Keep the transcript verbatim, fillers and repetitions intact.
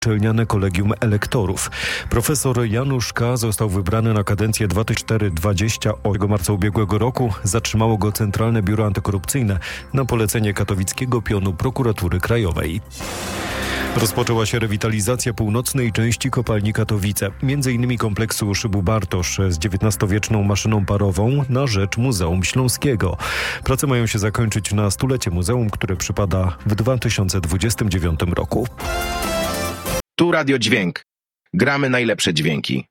uczelniane kolegium elektorów. Profesor Janusz K. został wybrany na kadencję dwa tysiące czwartego do dwudziestego ósmego marca ubiegłego roku. Zatrzymało go Centralne Biuro Antykorupcyjne na polecenie katowickiego pionu Prokuratury Krajowej. Rozpoczęła się rewitalizacja północnej części kopalni Katowice, między innymi kompleksu szybu Bartosz z dziewiętnastowieczną maszyną parową na rzecz Muzeum Śląskiego. Prace mają się zakończyć na stulecie muzeum, które przypada w dwa tysiące dwudziestym dziewiątym roku. Tu Radio Dźwięk. Gramy najlepsze dźwięki.